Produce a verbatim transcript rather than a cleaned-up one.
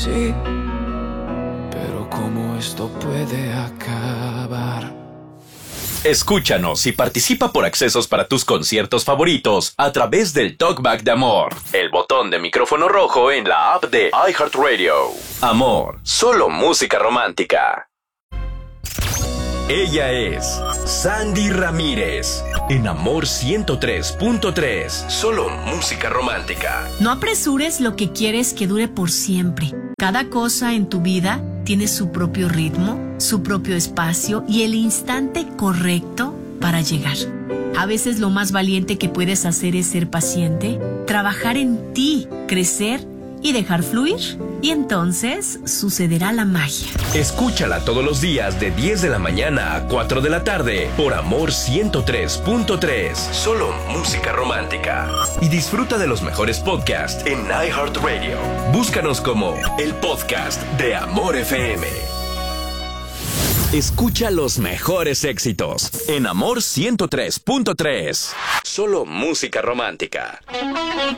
sí, pero ¿cómo esto puede acabar? Escúchanos y participa por accesos para tus conciertos favoritos a través del Talkback de Amor, el botón de micrófono rojo en la app de iHeartRadio. Amor, solo música romántica. Ella es Sandy Ramírez, en Amor ciento tres punto tres, solo música romántica. No apresures lo que quieres que dure por siempre. Cada cosa en tu vida tiene su propio ritmo, su propio espacio y el instante correcto para llegar. A veces lo más valiente que puedes hacer es ser paciente, trabajar en ti, crecer y dejar fluir. Y entonces sucederá la magia. Escúchala todos los días de diez de la mañana a cuatro de la tarde por Amor ciento tres punto tres. Solo música romántica. Y disfruta de los mejores podcasts en iHeartRadio. Búscanos como el podcast de Amor F M. Escucha los mejores éxitos en Amor ciento tres punto tres. Solo música romántica.